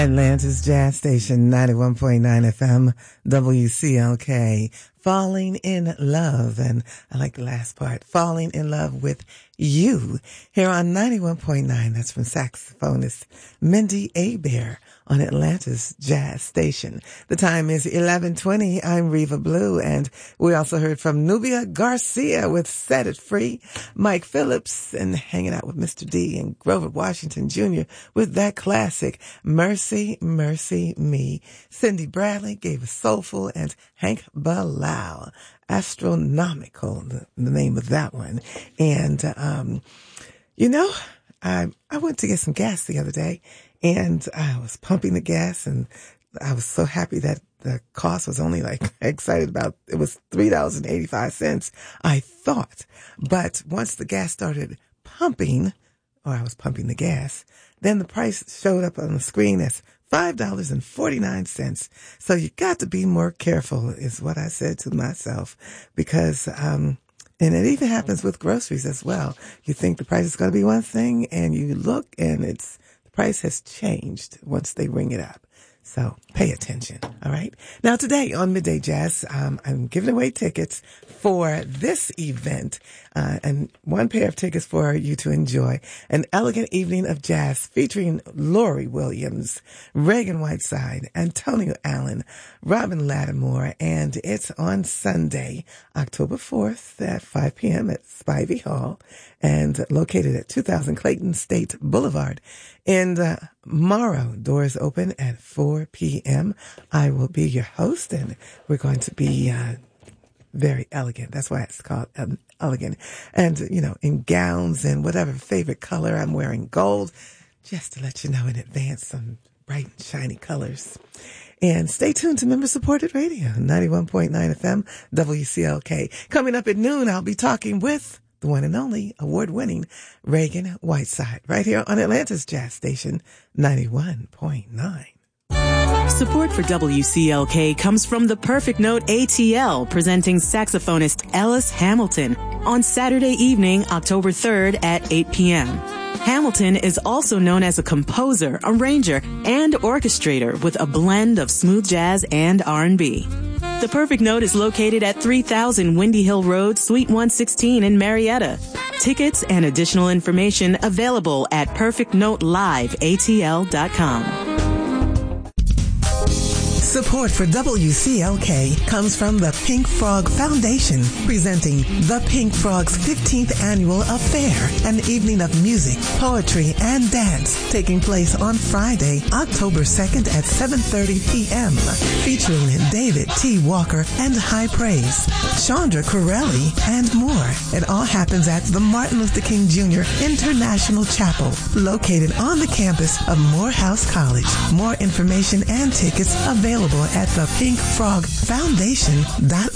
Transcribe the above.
Atlanta's Jazz Station, 91.9 FM, WCLK. Falling in love, and I like the last part, falling in love with you, here on 91.9. That's from saxophonist Mindy Abair on Atlanta's Jazz Station. The time is 11:20. I'm Reva Blue, and we also heard from Nubia Garcia with Set It Free, Mike Phillips, and hanging out with Mr. D, and Grover Washington Jr. with that classic, Mercy, Mercy Me. Cindy Bradley gave us Soulful, and Hank Bilal, Astronomical, the name of that one. And, I went to get some gas the other day, and I was pumping the gas, and I was so happy that the cost was only excited about, it was $3.85, I thought. But once the gas started pumping, or I was pumping the gas, then the price showed up on the screen as $5.49. So you got to be more careful, is what I said to myself, because, and it even happens with groceries as well. You think the price is going to be one thing, and you look, and the price has changed once they ring it up. So pay attention. All right. Now today on Midday Jazz, I'm giving away tickets for this event, and one pair of tickets for you to enjoy an elegant evening of jazz featuring Laurie Williams, Reagan Whiteside, Antonio Allen, Robin Lattimore, and it's on Sunday, October 4th at 5 p.m. at Spivey Hall, and located at 2000 Clayton State Boulevard in Morrow. Doors open at 4 p.m. I will be your host, and we're going to be very elegant. That's why it's called elegant. And, in gowns and whatever favorite color. I'm wearing gold, just to let you know in advance, some bright and shiny colors. And stay tuned to member-supported radio, 91.9 FM, WCLK. Coming up at noon, I'll be talking with the one and only award-winning Reagan Whiteside, right here on Atlanta's Jazz Station, 91.9. Support for WCLK comes from the Perfect Note ATL, presenting saxophonist Ellis Hamilton on Saturday evening, October 3rd at 8 p.m. Hamilton is also known as a composer, arranger, and orchestrator with a blend of smooth jazz and R&B. The Perfect Note is located at 3000 Windy Hill Road, Suite 116 in Marietta. Tickets and additional information available at perfectnoteliveatl.com. Support for WCLK comes from the Pink Frog Foundation, presenting the Pink Frog's 15th Annual Affair, an evening of music, poetry, and dance taking place on Friday, October 2nd at 7:30 p.m., featuring David T. Walker and High Praise, Chandra Corelli, and more. It all happens at the Martin Luther King Jr. International Chapel, located on the campus of Morehouse College. More information and tickets available at the pinkfrogfoundation.org.